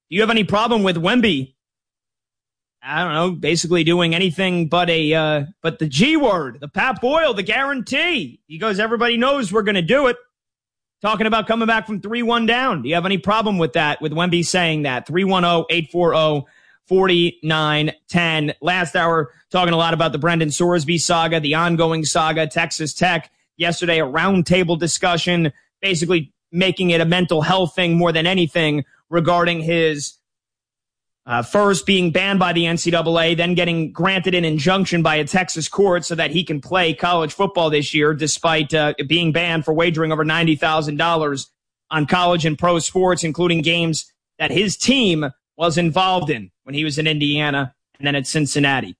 Do you have any problem with Wemby? I don't know, basically doing anything but the G word, the Pat Boyle, the guarantee. He goes, everybody knows we're going to do it. Talking about coming back from 3-1 down. Do you have any problem with that, with Wemby saying that? 310-840-4910. Last hour, talking a lot about the Brendan Sorsby saga, the ongoing saga, Texas Tech. Yesterday, a roundtable discussion, basically making it a mental health thing more than anything regarding his first being banned by the NCAA, then getting granted an injunction by a Texas court so that he can play college football this year, despite being banned for wagering over $90,000 on college and pro sports, including games that his team was involved in when he was in Indiana and then at Cincinnati.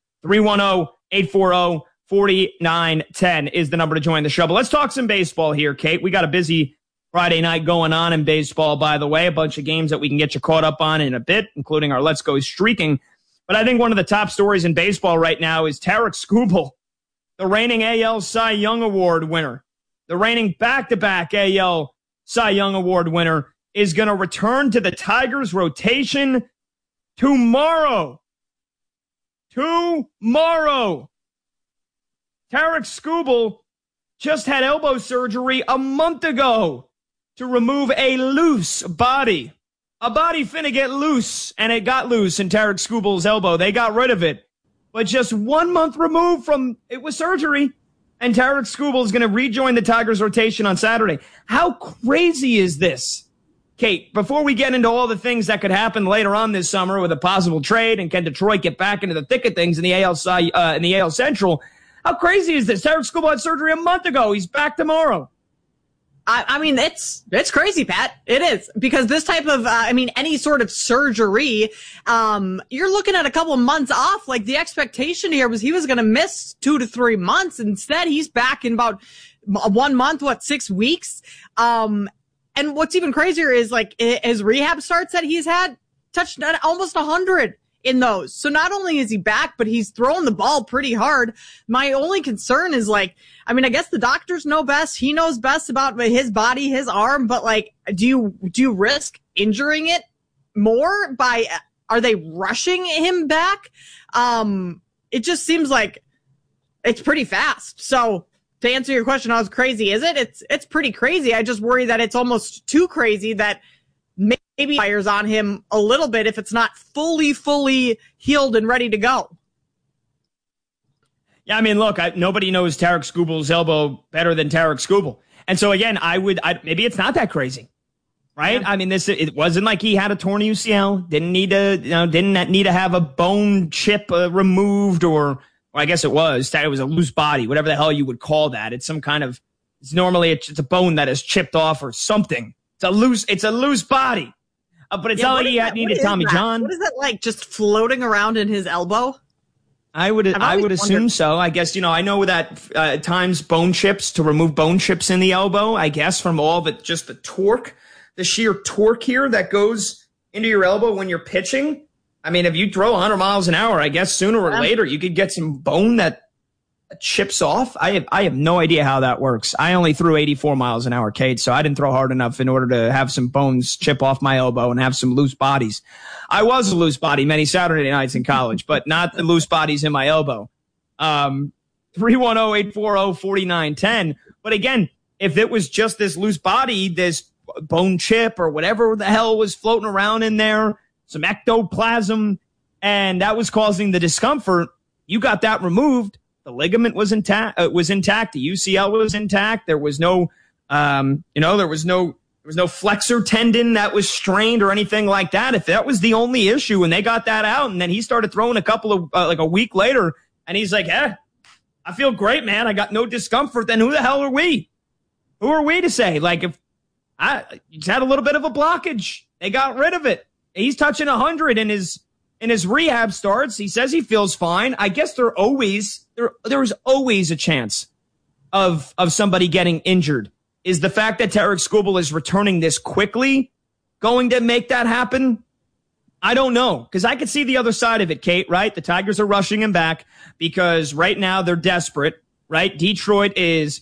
310-840-4910 is the number to join the show. But let's talk some baseball here, Kate. We got a busy Friday night going on in baseball, by the way. A bunch of games that we can get you caught up on in a bit, including our Let's Go Streaking. But I think one of the top stories in baseball right now is Tarik Skubal, the reigning AL Cy Young Award winner, the reigning back-to-back AL Cy Young Award winner, is going to return to the Tigers rotation tomorrow. Tomorrow. Tarik Skubal just had elbow surgery a month ago to remove a loose body. A body finna get loose, and it got loose in Tarik Skubal's elbow. They got rid of it. But just 1 month removed from it was surgery, and Tarik Skubal is going to rejoin the Tigers rotation on Saturday. How crazy is this? Kate, before we get into all the things that could happen later on this summer with a possible trade, and can Detroit get back into the thick of things in the AL Central, how crazy is this? Tarik Skubal had surgery a month ago. He's back tomorrow. I mean, it's crazy, Pat. It is, because this type of, any sort of surgery, you're looking at a couple of months off. Like, the expectation here was he was going to miss 2 to 3 months. Instead, he's back in about 1 month, 6 weeks. And what's even crazier is, like, his rehab starts that he's had touched almost 100 in those. So not only is he back, but he's throwing the ball pretty hard. My only concern is, like, I guess the doctors know best. He knows best about his body, his arm, but, like, do you risk injuring it more by, are they rushing him back? It just seems like it's pretty fast. So to answer your question, how crazy is it? It's pretty crazy. I just worry that it's almost too crazy that maybe fires on him a little bit if it's not fully healed and ready to go. Yeah, look, nobody knows Tarik Skubal's elbow better than Tarik Skubal. And so, again, maybe it's not that crazy, right? Yeah. It wasn't like he had a torn UCL, didn't need to have a bone chip removed, or I guess it was a loose body, whatever the hell you would call that. It's normally a bone that is chipped off or something. It's a loose body. But it's not like he needed Tommy John. What is that like, just floating around in his elbow? I would assume so. I guess, I know that at times bone chips, to remove bone chips in the elbow, I guess, from all the torque, the sheer torque here that goes into your elbow when you're pitching. If you throw 100 miles an hour, I guess sooner or later you could get some bone that chips off. I have no idea how that works. I only threw 84 miles an hour, Kate, so I didn't throw hard enough in order to have some bones chip off my elbow and have some loose bodies. I was a loose body many Saturday nights in college, but not the loose bodies in my elbow. 310-840-4910. But again, if it was just this loose body, this bone chip or whatever the hell was floating around in there, some ectoplasm, and that was causing the discomfort, you got that removed. The ligament was intact. The UCL was intact. There was no, there was no flexor tendon that was strained or anything like that. If that was the only issue, and they got that out, and then he started throwing a couple of a week later, and he's like, I feel great, man. I got no discomfort. Then who the hell are we? Who are we to say? Like, if he's had a little bit of a blockage, they got rid of it. He's touching 100 in his rehab starts. He says he feels fine. I guess there's always a chance of somebody getting injured. Is the fact that Tarik Skubal is returning this quickly going to make that happen? I don't know, because I could see the other side of it, Kate, right? The Tigers are rushing him back because right now they're desperate, right? Detroit is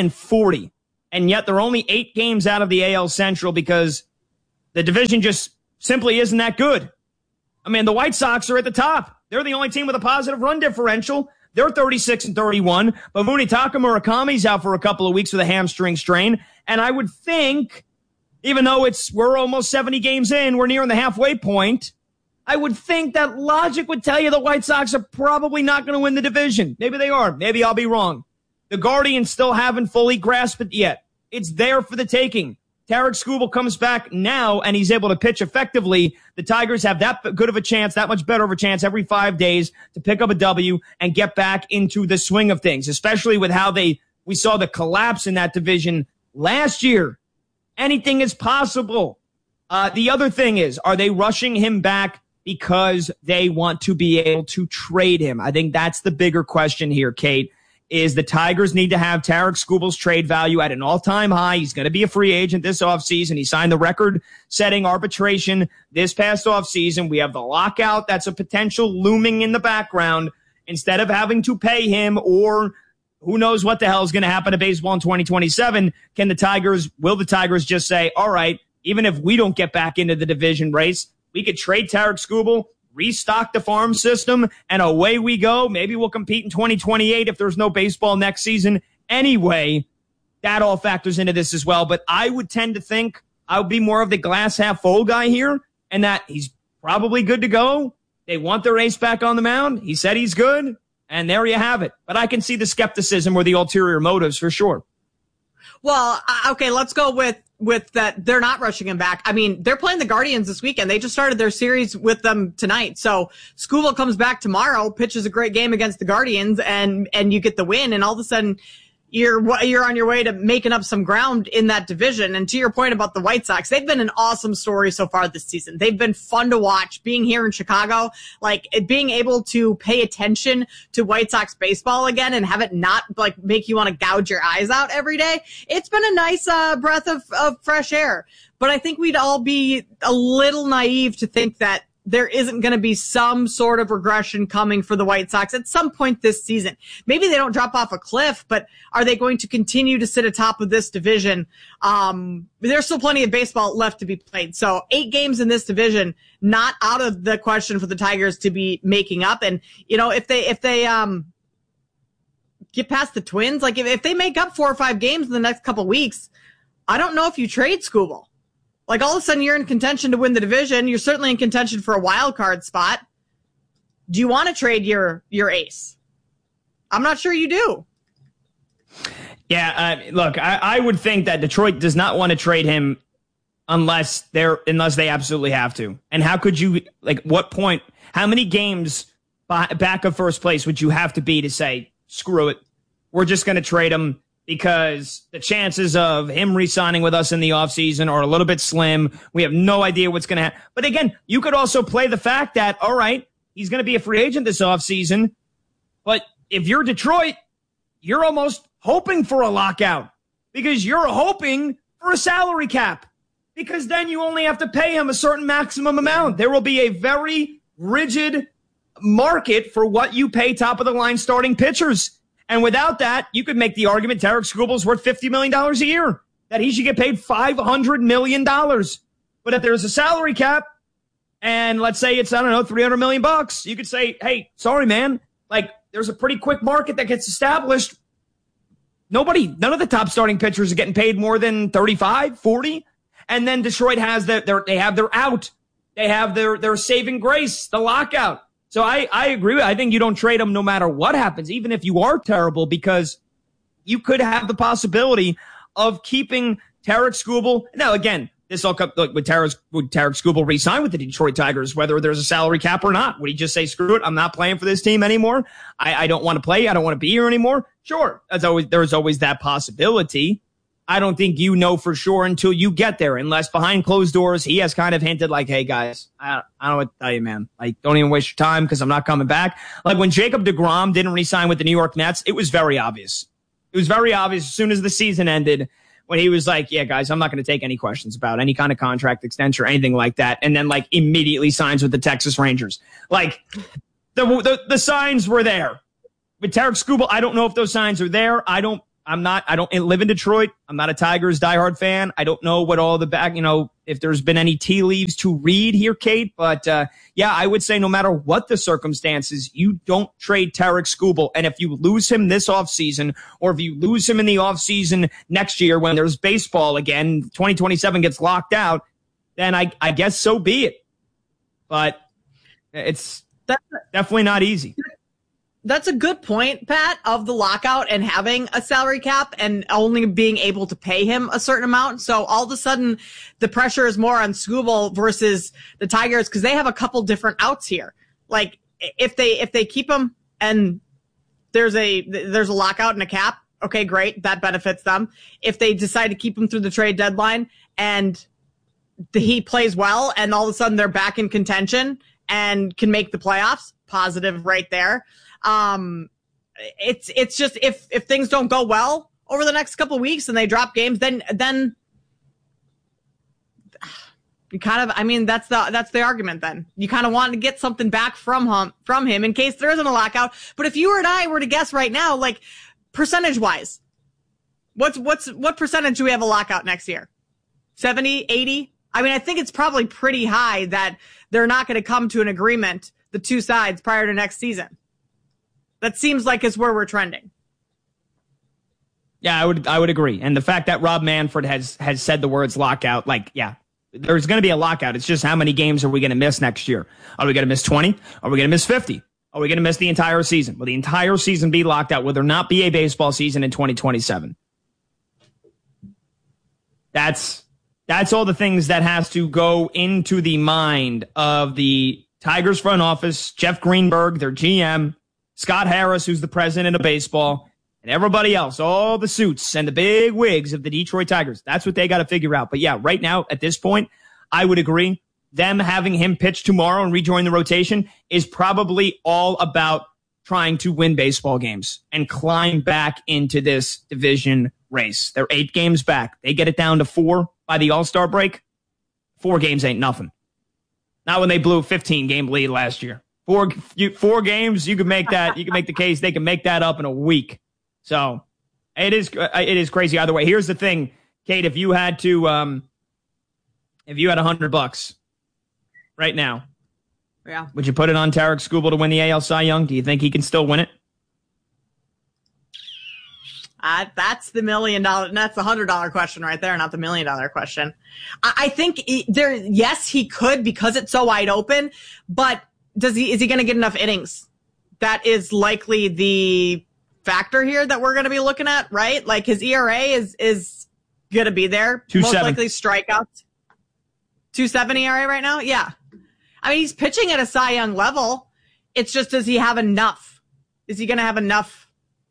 29-40, and yet they're only 8 games out of the AL Central because the division just simply isn't that good. I mean, the White Sox are at the top. They're the only team with a positive run differential. They're 36-31, but Munetaka Murakami's out for a couple of weeks with a hamstring strain. And I would think, even though we're almost 70 games in, we're nearing the halfway point, I would think that logic would tell you the White Sox are probably not going to win the division. Maybe they are. Maybe I'll be wrong. The Guardians still haven't fully grasped it yet. It's there for the taking. Tarik Skubal comes back now, and he's able to pitch effectively. The Tigers have that good of a chance, that much better of a chance every 5 days to pick up a W and get back into the swing of things, especially with how we saw the collapse in that division last year. Anything is possible. The other thing is, are they rushing him back because they want to be able to trade him? I think that's the bigger question here, Kate. Is the Tigers need to have Tarik Skubal's trade value at an all-time high. He's going to be a free agent this offseason. He signed the record-setting arbitration this past offseason. We have the lockout that's a potential looming in the background. Instead of having to pay him, or who knows what the hell is going to happen to baseball in 2027, will the Tigers just say, all right, even if we don't get back into the division race, we could trade Tarik Skubal, restock the farm system, and away we go. Maybe we'll compete in 2028 if there's no baseball next season. Anyway, that all factors into this as well. But I would tend to think I would be more of the glass half full guy here, and that he's probably good to go. They want their ace back on the mound. He said he's good, and there you have it. But I can see the skepticism or the ulterior motives for sure. Well, okay, let's go with that. They're not rushing him back. I mean, they're playing the Guardians this weekend. They just started their series with them tonight. So Skubal comes back tomorrow, pitches a great game against the Guardians, and you get the win. And all of a sudden, you're on your way to making up some ground in that division. And to your point about the White Sox, they've been an awesome story so far this season. They've been fun to watch. Being here in Chicago, like being able to pay attention to White Sox baseball again and have it not like make you want to gouge your eyes out every day. It's been a nice breath of fresh air. But I think we'd all be a little naive to think that there isn't going to be some sort of regression coming for the White Sox at some point this season. Maybe they don't drop off a cliff, but are they going to continue to sit atop of this division? There's still plenty of baseball left to be played. So 8 games in this division, not out of the question for the Tigers to be making up. And, you know, if they get past the Twins, like if they make up 4 or 5 games in the next couple weeks, I don't know if you trade Skubal. Like all of a sudden you're in contention to win the division. You're certainly in contention for a wild card spot. Do you want to trade your ace? I'm not sure you do. Yeah, look, I would think that Detroit does not want to trade him unless they absolutely have to. And how could you, like, what point, how many games back of first place would you have to be to say, screw it, we're just going to trade him? Because the chances of him re-signing with us in the offseason are a little bit slim. We have no idea what's going to happen. But again, you could also play the fact that, all right, he's going to be a free agent this offseason. But if you're Detroit, you're almost hoping for a lockout because you're hoping for a salary cap because then you only have to pay him a certain maximum amount. There will be a very rigid market for what you pay top of the line starting pitchers. And without that, you could make the argument Tarik Skubal's worth $50 million a year, that he should get paid $500 million. But if there's a salary cap and let's say it's, I don't know, $300 million, you could say, hey, sorry, man, like there's a pretty quick market that gets established. None of the top starting pitchers are getting paid more than 35, 40. And then Detroit has they have their out. They have their saving grace, the lockout. So I agree. I think you don't trade him no matter what happens, even if you are terrible, because you could have the possibility of keeping Tarik Skubal. Now, again, this all comes would Tarik Skubal re-sign with the Detroit Tigers, whether there's a salary cap or not? Would he just say, screw it, I'm not playing for this team anymore? I don't want to play. I don't want to be here anymore. Sure. There's always that possibility. I don't think you know for sure until you get there, unless behind closed doors, he has kind of hinted like, hey guys, I don't know what to tell you, man. Like, don't even waste your time because I'm not coming back. Like when Jacob deGrom didn't re-sign with the New York Mets, it was very obvious. It was very obvious as soon as the season ended when he was like, yeah, guys, I'm not going to take any questions about any kind of contract extension or anything like that. And then like immediately signs with the Texas Rangers. Like the signs were there. With Tarik Skubal, I don't know if those signs are there. I I don't live in Detroit. I'm not a Tigers diehard fan. I don't know what all the if there's been any tea leaves to read here, Kate. But yeah, I would say no matter what the circumstances, you don't trade Tarik Skubal. And if you lose him this offseason, or if you lose him in the offseason next year when there's baseball again, 2027 gets locked out, then I guess so be it. But it's definitely not easy. That's a good point, Pat, of the lockout and having a salary cap and only being able to pay him a certain amount. So all of a sudden, the pressure is more on Skubal versus the Tigers because they have a couple different outs here. Like if they keep him and there's a lockout and a cap, okay, great, that benefits them. If they decide to keep him through the trade deadline and he plays well and all of a sudden they're back in contention and can make the playoffs, positive right there. It's just if things don't go well over the next couple of weeks and they drop games, then you kind of, that's the argument. Then you kind of want to get something back from him in case there isn't a lockout. But if you or I were to guess right now, like percentage wise, what percentage do we have a lockout next year? 70, 80? I think it's probably pretty high that they're not going to come to an agreement, the two sides, prior to next season. That seems like it's where we're trending. Yeah, I would agree. And the fact that Rob Manfred has said the words lockout, there's going to be a lockout. It's just how many games are we going to miss next year? Are we going to miss 20? Are we going to miss 50? Are we going to miss the entire season? Will the entire season be locked out? Will there not be a baseball season in 2027? That's all the things that has to go into the mind of the Tigers front office, Jeff Greenberg, their GM, Scott Harris, who's the president of baseball, and everybody else, all the suits and the big wigs of the Detroit Tigers. That's what they got to figure out. But yeah, right now, at this point, I would agree. Them having him pitch tomorrow and rejoin the rotation is probably all about trying to win baseball games and climb back into this division race. They're 8 games back. They get it down to 4 by the All-Star break. 4 games ain't nothing. Not when they blew a 15-game lead last year. 4 games, you can make that. You can make the case they can make that up in a week. So it is crazy either way. Here's the thing, Kate. If you had $100 right now, yeah, would you put it on Tarik Skubal to win the AL Cy Young? Do you think he can still win it? That's the $1 million. That's the $100 question right there, not the $1 million question. I think yes, he could because it's so wide open, but is he going to get enough innings? That is likely the factor here that we're going to be looking at, right? Like his ERA is going to be there. 2.7. Most likely strikeouts. 2.7 ERA right now? Yeah. He's pitching at a Cy Young level. It's just, does he have enough? Is he going to have enough?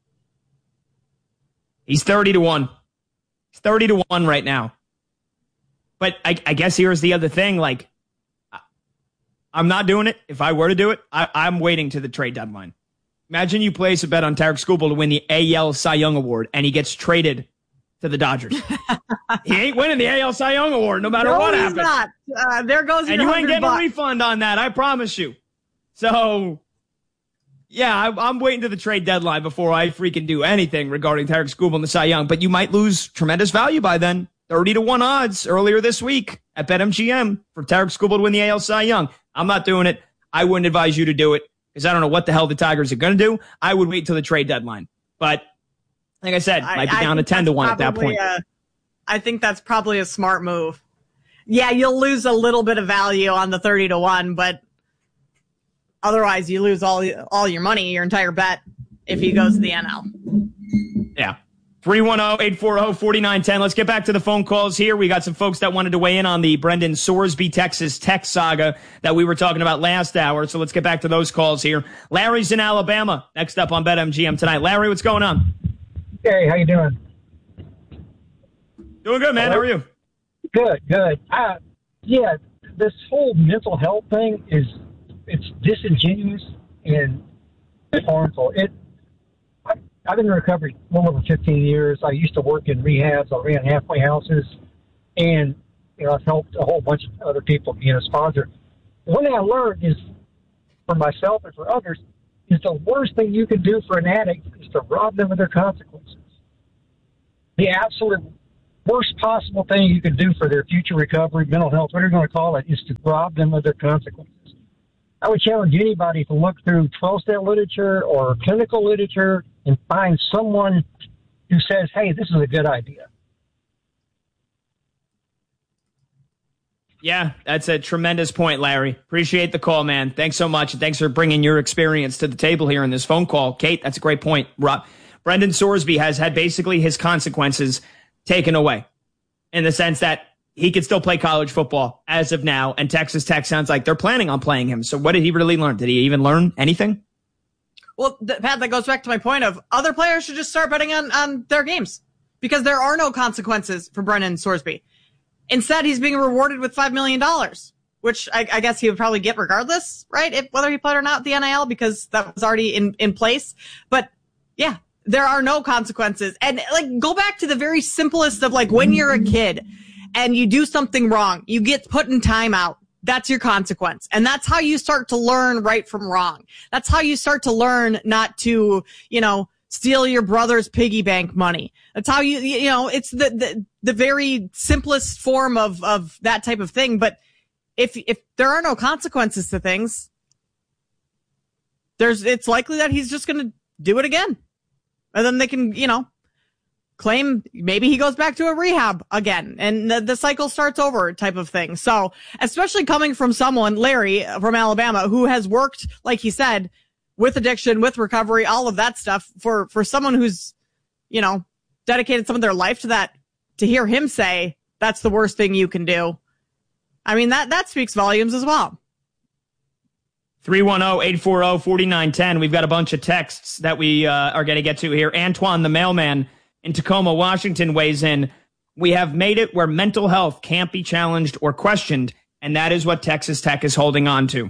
He's 30-1. He's 30-1 right now. But I guess here's the other thing. Like, I'm not doing it. If I were to do it, I'm waiting to the trade deadline. Imagine you place a bet on Tarik Skubal to win the AL Cy Young Award, and he gets traded to the Dodgers. He ain't winning the AL Cy Young Award no matter what happens. Not. There goes your $100. And you ain't getting a refund on that, I promise you. So, yeah, I'm waiting to the trade deadline before I freaking do anything regarding Tarik Skubal and the Cy Young. But you might lose tremendous value by then. 30-1 odds earlier this week at BetMGM for Tarik Skubal to win the AL Cy Young. I'm not doing it. I wouldn't advise you to do it because I don't know what the hell the Tigers are going to do. I would wait till the trade deadline. But like I said, might be down to 10-1 at that point. I think that's probably a smart move. Yeah, you'll lose a little bit of value on the 30-1, but otherwise you lose all your money, your entire bet, if he goes to the NL. Yeah. 310-840-4910. Let's get back to the phone calls here. We got some folks that wanted to weigh in on the Brendan Sorsby, Texas Tech saga that we were talking about last hour. So let's get back to those calls here. Larry's in Alabama. Next up on BetMGM tonight. Larry, what's going on? Hey, how you doing? Doing good, man. How are you? Good. Yeah, this whole mental health thing it's disingenuous and harmful. I've been in recovery a little over 15 years. I used to work in rehabs. I ran halfway houses, and I've helped a whole bunch of other people being a sponsor. One thing I learned is, for myself and for others, is the worst thing you can do for an addict is to rob them of their consequences. the absolute worst possible thing you could do for their future recovery, mental health, whatever you want to call it, is to rob them of their consequences. I would challenge anybody to look through 12-step literature or clinical literature and find someone who says, hey, this is a good idea. Yeah, that's a tremendous point, Larry. Appreciate the call, man. Thanks so much. Thanks for bringing your experience to the table here in this phone call. Kate, that's a great point. Brendan Sorsby has had basically his consequences taken away in the sense that he could still play college football as of now, and Texas Tech sounds like they're planning on playing him. So what did he really learn? Did he even learn anything? Well, Pat, that goes back to my point of other players should just start betting on their games because there are no consequences for Brendan Sorsby. Instead, he's being rewarded with $5 million, which I guess he would probably get regardless, right? Whether he played or not the NIL, because that was already in place. But yeah, there are no consequences. And like, go back to the very simplest of like when you're a kid and you do something wrong, you get put in timeout. That's your consequence. And that's how you start to learn right from wrong. That's how you start to learn not to, steal your brother's piggy bank money. That's how it's the very simplest form of that type of thing. But if there are no consequences to things, it's likely that he's just going to do it again. And then they can, claim maybe he goes back to a rehab again and the cycle starts over type of thing. So especially coming from someone, Larry from Alabama, who has worked, like he said, with addiction, with recovery, all of that stuff for someone who's, dedicated some of their life to that, to hear him say that's the worst thing you can do. I mean, that speaks volumes as well. 310-840-4910. We've got a bunch of texts that we are going to get to here. Antoine, the mailman in Tacoma, Washington, weighs in. We have made it where mental health can't be challenged or questioned, and that is what Texas Tech is holding on to.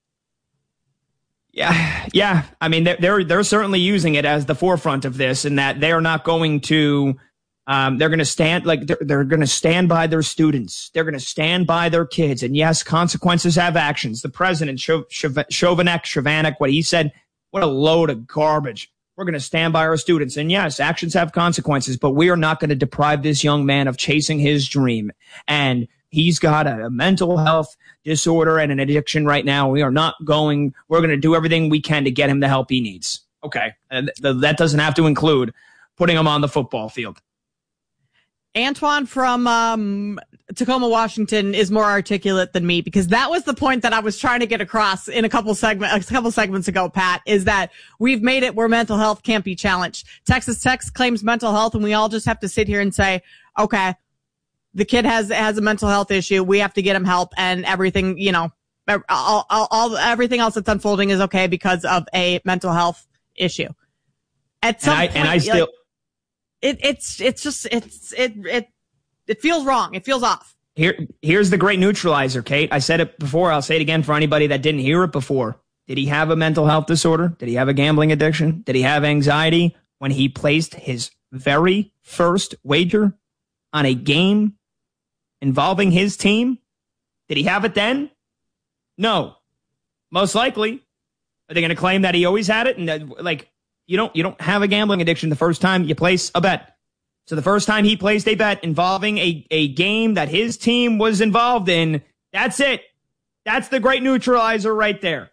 Yeah. I mean, they're certainly using it as the forefront of this, in that they are not going to. They're going to stand they're going to stand by their students. They're going to stand by their kids. And yes, consequences have actions. The president, Chovanec, what he said, what a load of garbage. We're going to stand by our students. And yes, actions have consequences, but we are not going to deprive this young man of chasing his dream. And he's got a mental health disorder and an addiction right now. We're going to do everything we can to get him the help he needs. Okay. And that doesn't have to include putting him on the football field. Antoine from Tacoma, Washington is more articulate than me, because that was the point that I was trying to get across in a couple segments ago, Pat, is that we've made it where mental health can't be challenged. Texas Tech claims mental health, and we all just have to sit here and say, okay, the kid has a mental health issue. We have to get him help, and everything, everything else that's unfolding is okay because of a mental health issue. At some point, I still. It feels wrong. It feels off. Here's the great neutralizer, Kate. I said it before. I'll say it again for anybody that didn't hear it before. Did he have a mental health disorder? Did he have a gambling addiction? Did he have anxiety when he placed his very first wager on a game involving his team? Did he have it then? No. Most likely. Are they going to claim that he always had it? And you don't have a gambling addiction the first time you place a bet. So the first time he placed a bet involving a game that his team was involved in, that's it. That's the great neutralizer right there.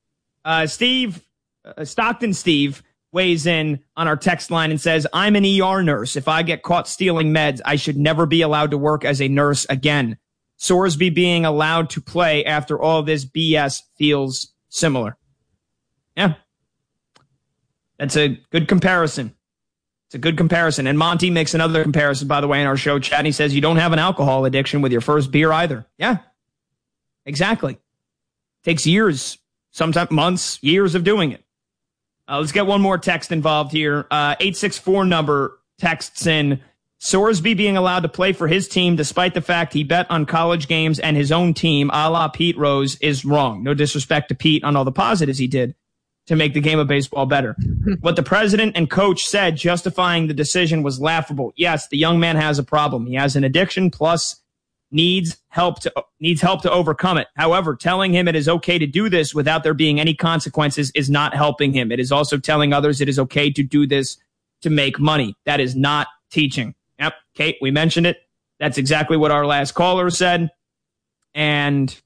Stockton Steve weighs in on our text line and says, I'm an ER nurse. If I get caught stealing meds, I should never be allowed to work as a nurse again. Sorsby being allowed to play after all this BS feels similar. Yeah. That's a good comparison. It's a good comparison. And Monty makes another comparison, by the way, in our show chat. And he says, you don't have an alcohol addiction with your first beer either. Yeah, exactly. Takes years, sometimes months, years of doing it. Let's get one more text involved here. 864 number texts in. Sorsby being allowed to play for his team despite the fact he bet on college games and his own team, a la Pete Rose, is wrong. No disrespect to Pete on all the positives he did to make the game of baseball better. What the president and coach said justifying the decision was laughable. Yes, the young man has a problem. He has an addiction, plus needs help to overcome it. However, telling him it is okay to do this without there being any consequences is not helping him. It is also telling others it is okay to do this to make money. That is not teaching. Kate, we mentioned it. That's exactly what our last caller said. And